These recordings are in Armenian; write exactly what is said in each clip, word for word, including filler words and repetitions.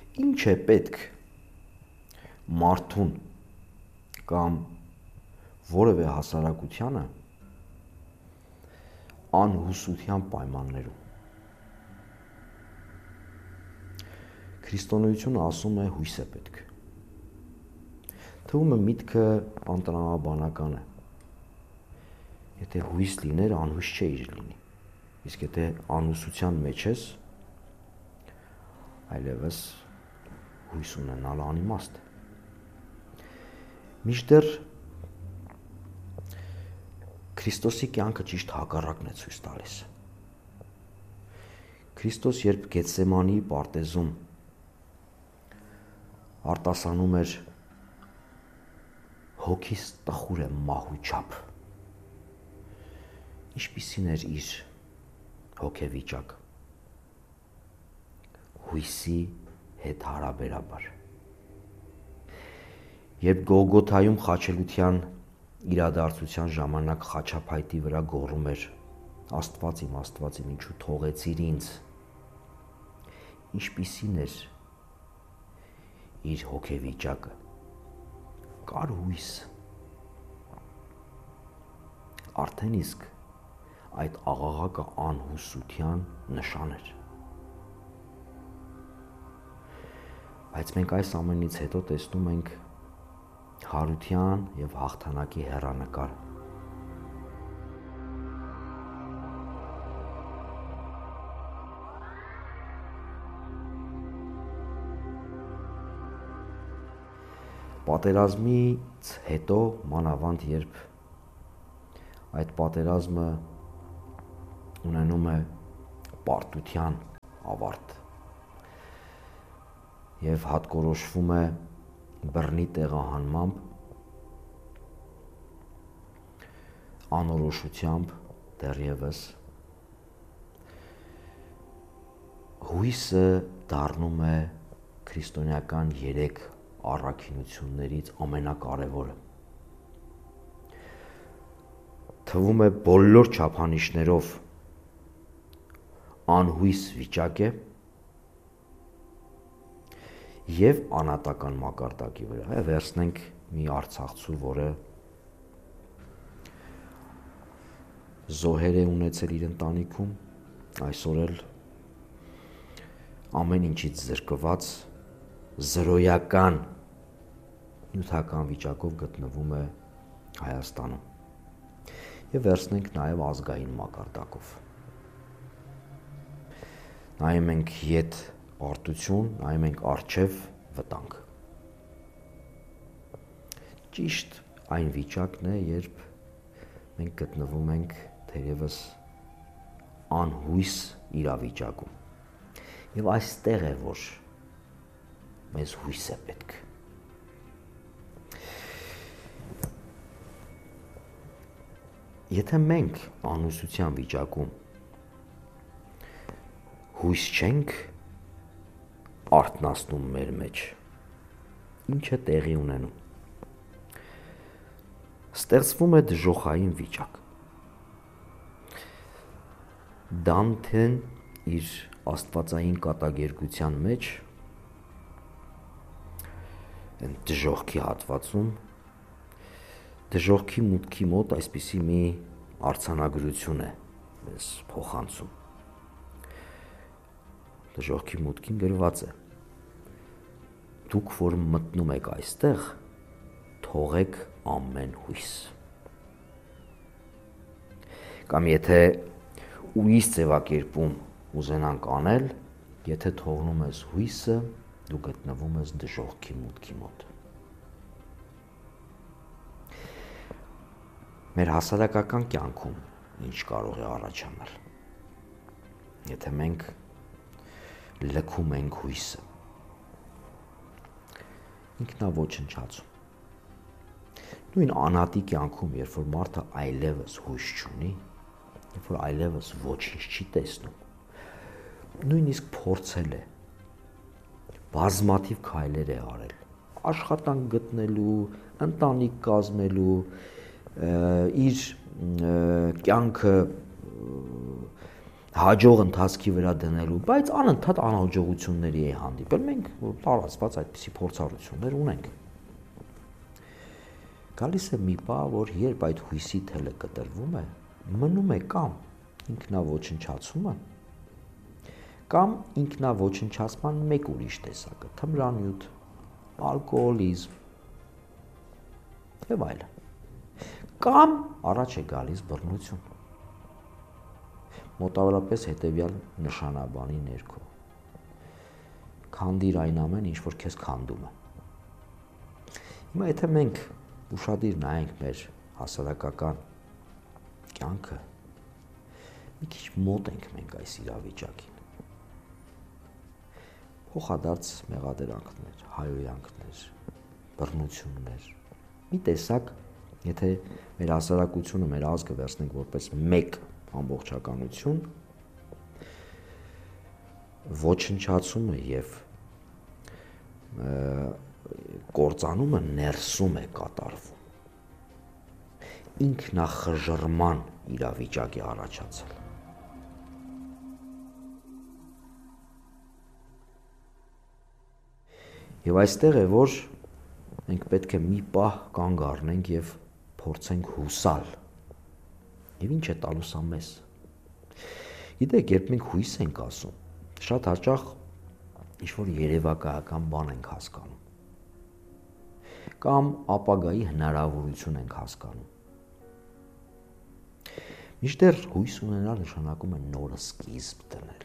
Ինչ է պետք մարդուն կամ որևէ հասարակությանը անհուսության պայմաններում։ Քրիստոնեությունը ասում է հույս է պետք։ Թվում է միտքը անտրամաբանական է։ Եթե հույս լիներ, անհույս չէ իր լինի։ Իսկ եթե անհուսության մեջ ես, այլևս հույս ունենալը անիմաստ է։ Մինչդեռ Քրիստոսի կյանքը ճիշտ հակառակն է ցույց տալիս։ Քրիստոս, երբ Գեթսեմանի պարտեզում արտասանում էր հոգիս տխուր է մահու չափ, ինչպիսին էր իր հոգեվիճակը։ Հույսի հետ հարաբերաբար։ Երբ Գողգոթայում խաչելության իրադարձության ժամանակ խաչափայտի վրա գոռում էր. Աստված իմ, Աստված իմ, ինչու թողեցիր ինձ, ինչպիսին էր իր հոգեվիճակը։ Կար հույս։ Արդեն իսկ այդ աղաղակը անհուսության նշան էր։ Բայց մենք այս ամենից հետո տեսնում ենք հարության և հաղթանակի հեռանկարը։ Պատերազմից հետո, մանավանդ երբ այդ պատերազմը ունենում է պարտության ավարտ և հատկորոշվում է բռնի տեղահանմամբ, անորոշությամբ դեռևս, հույսը դառնում է քրիստոնեական երեք առաքինություններից ամենակարևորը։ Թվում է բոլոր չափանիշներով անհույս վիճակ է և անհատական մակարդակի վրա։ Վերցնենք մի արցախցու, որը զոհեր է ունեցել իր ընտանիքում, այսօր էլ ամեն ինչից զրկված զրոյական նյութական վիճակով գտնվում է Հայաստանում։ Եվ վերցնենք նաև ազգային մակարդակով։ Նայում ենք ետ պարտություն, նայում ենք առջև վտանգ։ Ճիշտ այն վիճակն է, երբ մենք գտնվում ենք թերևս անհույս իրավիճակում։ Եվ այստեղ է, որ մեզ հույս է պետք։ Եթե մենք անհուսության վիճակում հույս չենք արթնացնում մեր մեջ, ինչ է տեղի ունենում։ Ստեղծվում է դժոխային վիճակ։ Դանթեն իր աստվածային կատակերգության մեջ դժոխքի հատվածում դժոխքի մուտքի մոտ այսպիսի մի արձանագրություն է մեզ փոխանցում։ Դժոխքի մուտքին գրված է. դուք, որ մտնում եք այստեղ, թողեք ամեն հույս։ Կամ եթե ուրիշ ձևակերպում ուզենանք անել, եթե թողնում ես հույսը, դու գտնվում ես դժոխքի մուտքի մոտ։ Մեր հասարակական կյանքում ինչ կարող է առաջանալ, եթե մենք լքում ենք հույսը։ Ինքնաոչնչացում։ Նույն անհատի կյանքում, երբ որ մարդը այլևս հույս չունի, երբ որ այլևս ոչինչ չի տեսնում, նույնիսկ փորձել է, բազմաթիվ քայլեր է արել, աշխատանք գտնելու, ընտանիք կազմելու, իր կյանքը հաջող ընթացքի վրա դնելու, բայց անընդհատ անհաջողությունների է հանդիպել։ Մենք տարածված այդպիսի փորձառություններ ունենք։ Գալիս է մի պահ, որ երբ այդ հույսի թելը կտրվում է, մնում է կամ ինքնաոչնչացումը, կամ ինքնաոչնչացման մեկ ուրիշ տեսակը, թմրանյութ, ալկոհոլիզմ եւ այլն։ Կամ առաջ է գալիս բռնություն։ Մոտավորապես հետևյալ նշանաբանի ներքո։ Քանդիր այն ամեն, ինչ որ քեզ քանդում է։ Հիմա եթե մենք ուշադիր նայենք մեր հասարակական կյանքը, մի քիչ մոտ ենք մենք այս իրավիճակին։ Փոխադարձ մեղադրանքներ, հայհոյանքներ, բռնություններ։ Մի տեսակ, եթե մեր հասարակությունը, մեր ազգը վերցնենք որպես մեկ ամբողջականություն, ոչնչացումը եւ կործանումը ներսում է կատարվում։ Ինքնախժռման իրավիճակ է առաջացել։ Եվ այստեղ է, որ մենք պետք է մի պահ կանգ առնենք եւ փորձենք հուսալ։ Եվ ինչ է տալուս ամես։ Գիտեք, երբ մենք հույս ենք ասում, շատ հաճախ ինչ-որ երևակայական բան ենք հասկանում։ Կամ ապագայի հնարավորություն ենք հասկանում։ Մինչդեռ հույս ունենալ նշանակում է նոր սկիզբ դնել։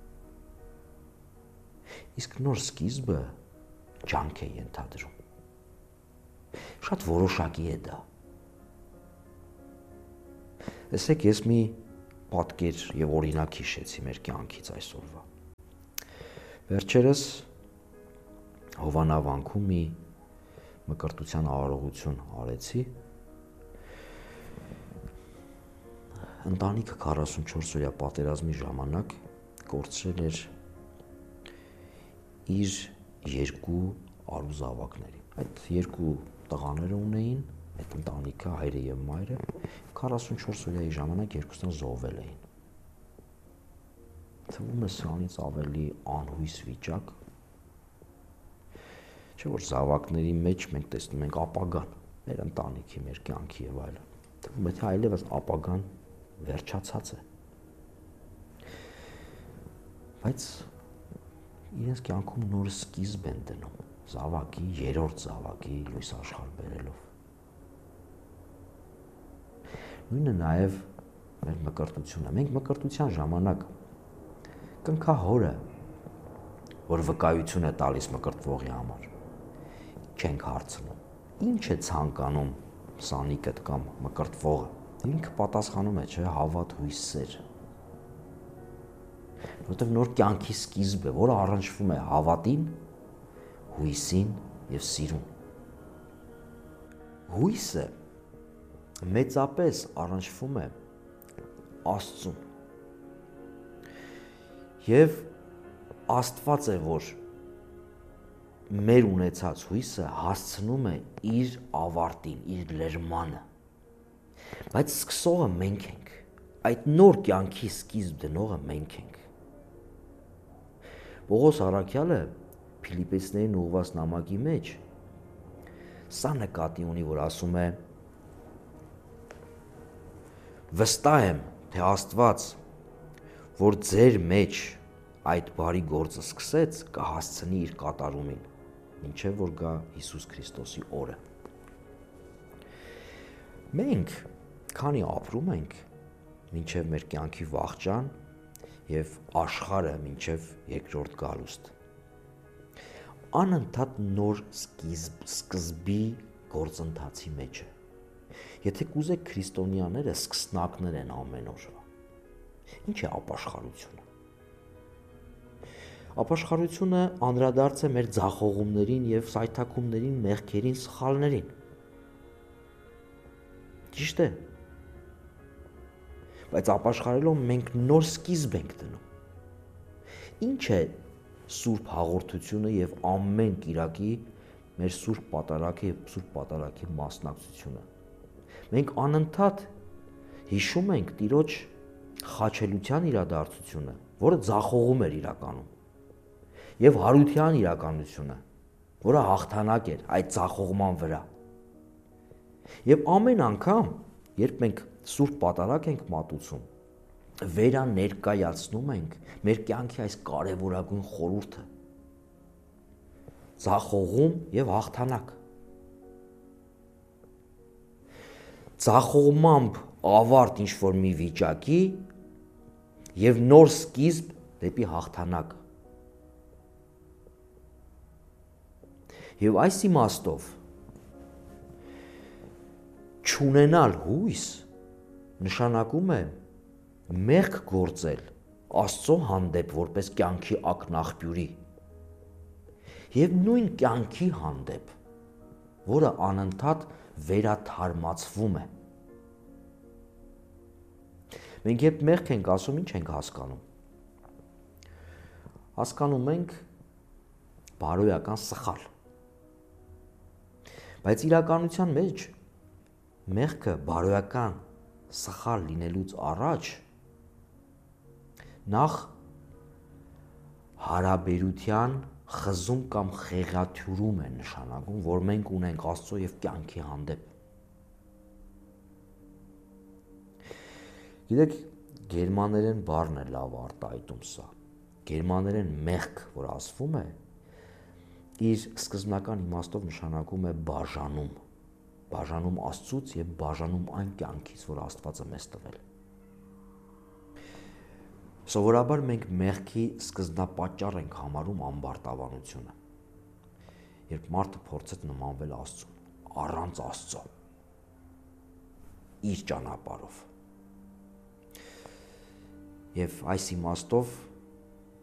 Իսկ նոր սկիզբը ջանք է ենթադրում։ Շատ որոշակի է դա։ Տեսեք, ես մի պատկեր եւ օրինակ հիշեցի մեր կյանքից այսօրվա։ Վերջերս Հովանավանքում մի մկրտության արարողություն արեցի։ Ընտանիքը քառասունչորս օրյա պատերազմի ժամանակ կորցրել էր իր երկու արու զավակների։ Այդ երկու տղաները ունեին, այդ ընտանիքը, հայրը եւ մայրը, քառասունչորս օրյայի ժամանակ երկուսն զոհվել էին։ Թվում է սրանից ավելի անհույս վիճակ, չէ՞ որ զավակների մեջ մենք տեսնում ենք ապագան, մեր ընտանիքի, մեր կյանքի եւ այլն։ Թվում է թե այլևս ապագան վերջացած է։ Բայց իրենց կյանքում նոր սկիզբ են դնում, զավակի, երրորդ զավակի լույս աշխարհ բերելով։ Նույնը նաև մեր մկրտությունը։ Մենք մկրտության ժամանակ կնքահորը, որ վկայություն է տալիս մկրտվողի համար, չենք հարցնում, ինչ է ցանկանում սանիկդ կամ մկրտվողը։ Ինքը պատասխանում է, չէ, հավատ, հույս, սեր։ Որովհետև նոր կյանքի սկիզբ է, որը առնչվում է հավատին, հույսին եւ սիրուն։ Հույսը մեծապես առնչվում է Աստծուն։ Եվ Աստված է, որ մեր ունեցած հույսը հասցնում է իր ավարտին, իր լրմանը։ Բայց սկսողը մենք ենք, այդ նոր կյանքի սկիզբ դնողը մենք ենք։ Պողոս առաքյալը Փիլիպպեցիներին ուղղված նամակի մեջ սա նկատի ունի, որ ասում է. վստահ եմ, թե Աստված, որ ձեր մեջ այդ բարի գործը սկսեց, կհասցնի իր կատարումին, մինչև որ գա Հիսուս Քրիստոսի օրը։ Մենք, քանի ապրում ենք, մինչև մեր կյանքի վախճան եւ աշխարհը մինչև երկրորդ գալուստ, անընդհատ նոր սկիզբ, սկզբի գործընթացի մեջ է։ Եթե կուզեք, քրիստոնյաները սկսնակներ են ամեն օրվա։ Ինչ է ապաշխարությունը։ Ապաշխարությունը անդրադարձ է մեր ձախողումներին եւ սայթաքումներին, մեղքերին, սխալներին։ Ճիշտ է։ Բայց ապաշխարելով մենք նոր սկիզբ ենք դնում։ Ինչ է սուրբ հաղորդությունը եւ ամեն կիրակի մեր սուրբ պատարագի եւ սուրբ պատարագի մասնակցությունը։ Մենք անընդհատ հիշում ենք Տիրոջ խաչելության իրադարձությունը, որը ձախողում էր իրականում, եւ հարության իրականությունը, որը հաղթանակ էր այդ ձախողման վրա։ Եվ ամեն անգամ, երբ մենք Սուրբ Պատարագ ենք մատուցում, վերաներկայացնում ենք մեր կյանքի այս կարևորագույն խորհուրդը՝ ձախողում եւ հաղթանակ։ Ձախողմամբ ավարտ ինչ-որ մի վիճակի եւ նոր սկիզբ դեպի հաղթանակ։ Եվ այս իմաստով չունենալ հույս նշանակում է մեղք գործել Աստծո հանդեպ որպես կյանքի ակնաղբյուրի եւ նույն կյանքի հանդեպ, որը անընդհատ վերաթարմացվում է։ Մենք երբ մեղք ենք ասում, ինչ ենք հասկանում։ Հասկանում ենք բարոյական սխալ։ Բայց իրականության մեջ մեղքը բարոյական սխալ լինելուց առաջ նախ հարաբերության խզում կամ խեղաթյուրում է նշանակում, որ մենք ունենք Աստծո եւ կյանքի հանդեպ։ Գիտեք, գերմաներեն բառն է լավ արտահայտում սա։ Գերմաներեն մեղք, որ ասվում է, իր սկզբնական իմաստով նշանակում է բաժանում, բաժանում Աստծուց եւ բաժանում այն կյանքից, որ Աստված է մեզ տվել։ Սովորաբար մենք մեղքի սկզբնապատճառ ենք համարում ամբարտավանությունը, երբ մարդը փորձեց նմանվել Աստծուն, առանց Աստծո, իր ճանապարհով։ Եվ այս իմաստով